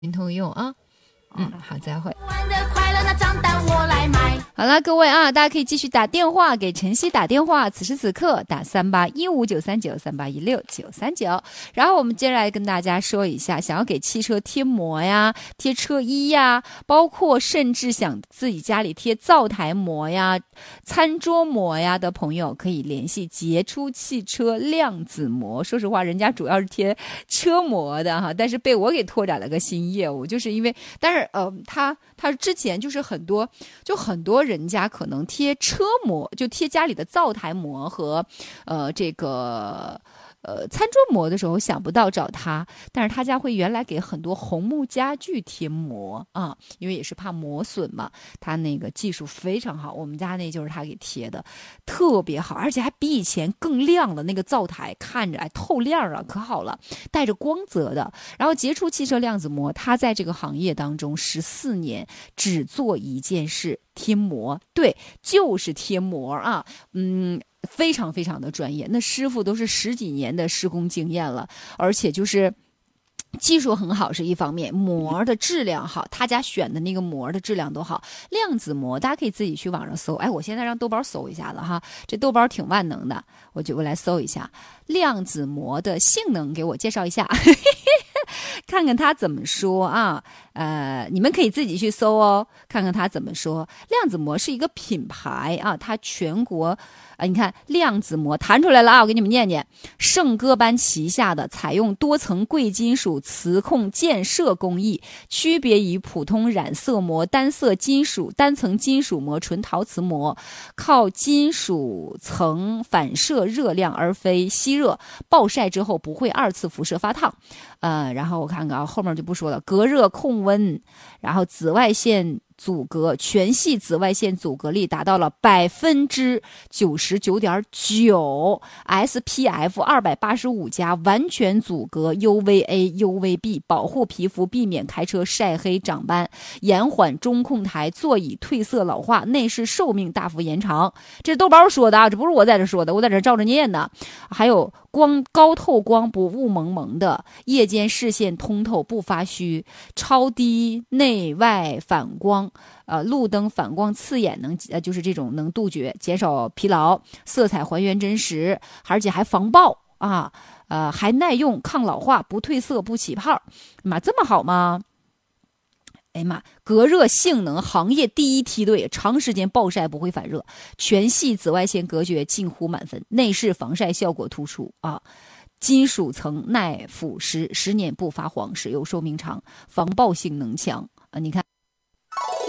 运通用啊。好，再会。 玩的快乐，那账单我来买。 好了，各位啊，大家可以继续打电话给晨曦打电话，此时此刻打38159393863939。然后我们接下来跟大家说一下，想要给汽车贴膜呀、贴车衣呀，包括甚至想自己家里贴灶台膜呀、餐桌膜呀的朋友，可以联系杰出汽车量子膜。说实话，人家主要是贴车膜的哈，但是被我给拓展了个新业务，就是因为，但是他之前就是很多人家可能贴车膜，就贴家里的灶台膜和餐桌膜的时候想不到找他，但是他家会原来给很多红木家具贴膜啊，因为也是怕磨损嘛，他那个技术非常好，我们家那就是他给贴的，特别好，而且还比以前更亮了，那个灶台看着透亮啊，可好了，带着光泽的。然后杰出汽车量子膜，他在这个行业当中14年只做一件事，贴膜，对，就是贴膜啊，非常非常的专业，那师傅都是10几年的施工经验了，而且就是技术很好是一方面，膜的质量好，他家选的那个膜的质量都好。量子膜大家可以自己去网上搜，我现在让豆包搜一下子哈，这豆包挺万能的，我来搜一下量子膜的性能，给我介绍一下看看他怎么说啊，你们可以自己去搜哦，看看他怎么说。量子膜是一个品牌啊，它全国你看量子膜弹出来了啊，我给你们念念，圣歌班旗下的，采用多层贵金属磁控建设工艺，区别于普通染色膜、单层金属膜、纯陶瓷膜，靠金属层反射热量而非吸热，暴晒之后不会2次辐射发烫。然后我看看啊，后面就不说了，隔热控温，然后紫外线阻隔，全系紫外线阻隔力达到了99.9%， SPF 285+，完全阻隔 UVA、UVB， 保护皮肤，避免开车晒黑长斑，延缓中控台座椅褪色老化，内饰寿命大幅延长。这是豆包说的啊，这不是我在这说的，我在这照着念的。还有高透光，不雾蒙蒙的，夜间视线通透不发虚，超低内外反光，路灯反光刺眼就是这种能杜绝，减少疲劳，色彩还原真实，而且还防爆啊，还耐用，抗老化，不褪色不起泡，妈这么好吗？哎呀妈，隔热性能行业第一梯队，长时间暴晒不会反热，全系紫外线隔绝近乎满分，内饰防晒效果突出啊，金属层耐腐蚀，10年不发黄，使用寿命长，防爆性能强啊，你看。